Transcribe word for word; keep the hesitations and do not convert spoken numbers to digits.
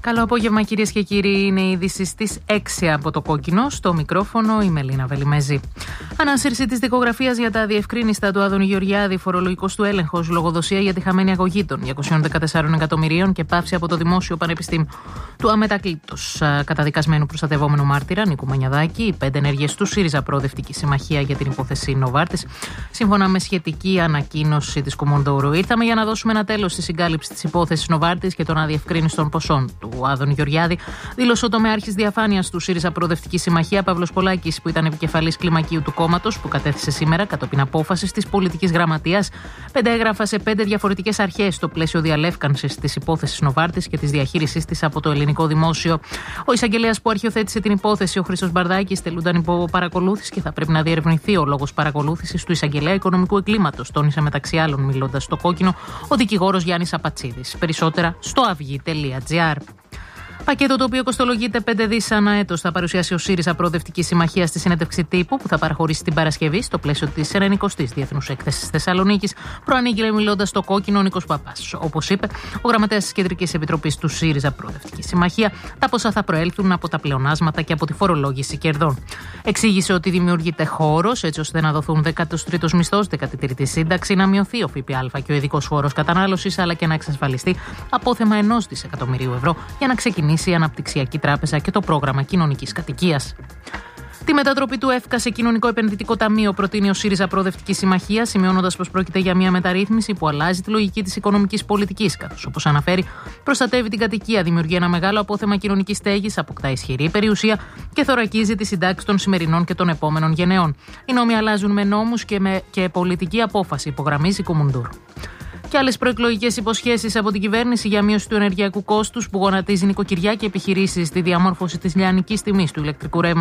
Καλό απόγευμα, κυρίες και κύριοι. Είναι η είδηση στις έξι από το Κόκκινο. Στο μικρόφωνο η Μελίνα Βελιμέζη. Ανάσυρση της δικογραφίας για τα αδιευκρίνιστα του Άδωνη Γεωργιάδη, φορολογικός του έλεγχος, λογοδοσία για τη χαμένη αγωγή των διακοσίων δεκατεσσάρων εκατομμυρίων και πάυση από το Δημόσιο Πανεπιστήμιο του αμετακλήτως καταδικασμένου προστατευόμενου μάρτυρα Νίκου Μανιαδάκη. Οι πέντε ενέργειες του ΣΥΡΙΖΑ Προοδευτική Συμμαχία για την υπόθεση Νοβάρτης, σύμφωνα με σχετική ανακοίνωση της Κουμουνδούρου. Ήρθαμε για να δώσουμε ένα τέλος στη συγκάλυψη της υπόθεσης Νοβάρτης και των αδιευκρίνιστων ποσών του Άδωνη Γεωργιάδη, δήλωσε ο τομεάρχης διαφάνειας του ΣΥΡΙΖΑ Προοδευτική Συμμαχία, Παύλος Πολάκης, που ήταν επικεφαλής κλιμακίου του κόμματος, που κατέθεσε σήμερα κατόπιν απόφασης της πολιτικής γραμματείας πέντε έγγραφα σε πέντε διαφορετικές αρχές στο πλαίσιο διαλεύκανσης της υπόθεσης Νοβάρτης και της διαχείρισής της από το ελληνικό δημόσιο. Ο εισαγγελέας που αρχιοθέτησε την υπόθεση, ο Χρήστος Μπαρδάκης, τελούνταν υπό παρακολούθηση και θα πρέπει να διερευνηθεί ο λόγος παρακολούθησης του εισαγγελέα οικονομικού εγκλήματος, τόνισε μεταξύ άλλων, μιλώντας στο Κόκκινο, ο δικηγόρος Γιάννης Απατσίδης. Περισσότερα στο αυγή τελεία τζι άρ. Πακέτο το οποίο κοστολογείται πέντε δις ανά έτος θα παρουσιάσει ο ΣΥΡΙΖΑ Προοδευτική Συμμαχία στη συνέντευξη τύπου που θα παραχωρήσει την Παρασκευή στο πλαίσιο της ενενηκοστής Διεθνούς Έκθεσης Θεσσαλονίκης, προανήγγειλε μιλώντας στο Κόκκινο ο Νίκος Παπάς. Όπως είπε ο γραμματέας της Κεντρικής Επιτροπής του ΣΥΡΙΖΑ Προοδευτική Συμμαχία, τα ποσά θα προέλθουν από τα πλεονάσματα και από τη φορολόγηση κερδών. Εξήγησε ότι δημιουργείται χώρος έτσι ώστε να δοθούν δέκατος τρίτος μισθός, δέκατη τρίτη σύνταξη, να μειωθεί ο ΦΠΑ και ο ειδικός φόρος κατανάλωσης, αλλά και να εξασφαλιστεί απόθεμα ενός δισεκατομμυρίου ευρώ για να ξεκινήσει η Αναπτυξιακή Τράπεζα και το πρόγραμμα κοινωνικής κατοικίας. Τη μετατροπή του ΕΦΚΑ σε κοινωνικό επενδυτικό ταμείο προτείνει ο ΣΥΡΙΖΑ Προοδευτική Συμμαχία, σημειώνοντας πως πρόκειται για μια μεταρρύθμιση που αλλάζει τη λογική της οικονομικής πολιτικής, καθώς, όπως αναφέρει, προστατεύει την κατοικία, δημιουργεί ένα μεγάλο απόθεμα κοινωνικής στέγης, αποκτά ισχυρή περιουσία και θωρακίζει τη συντάξη των σημερινών και των επόμενων γενεών. Οι νόμοι αλλάζουν με νόμους και με και πολιτική απόφαση, υπογραμμίζει η Κουμουνδούρου. Και άλλες προεκλογικές υποσχέσεις από την κυβέρνηση για μείωση του ενεργειακού κόστους που γονατίζει νοικοκυριά και επιχειρήσεις στη διαμόρφωση της λιανικής τιμής του ηλεκτρικού ρεύματος